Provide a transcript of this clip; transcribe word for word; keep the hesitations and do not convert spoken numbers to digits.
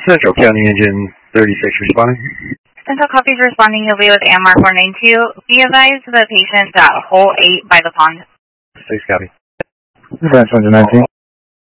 Central County Engine thirty-six responding. Central Copies responding. You'll be with A M R four nine two. Be advised the patient at hole eight by the pond. Six copy. Branch one nineteen.